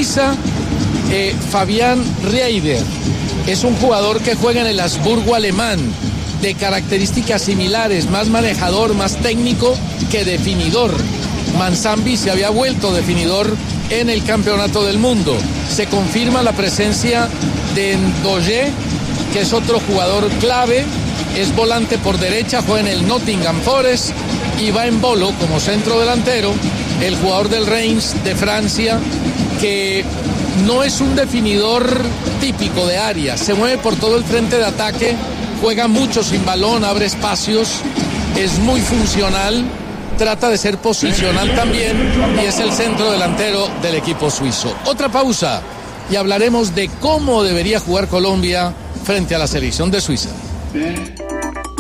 Suiza, Fabian Rieder. Es un jugador que juega en el Habsburgo alemán, de características similares, más manejador, más técnico que definidor. Manzambi se había vuelto definidor en el Campeonato del Mundo. Se confirma la presencia de Ndoye, que es otro jugador clave, es volante por derecha, juega en el Nottingham Forest, y va en Bolo como centro delantero, el jugador del Reims de Francia, que no es un definidor típico de área, se mueve por todo el frente de ataque, juega mucho sin balón, abre espacios, es muy funcional, trata de ser posicional también y es el centro delantero del equipo suizo. Otra pausa y hablaremos de cómo debería jugar Colombia frente a la selección de Suiza.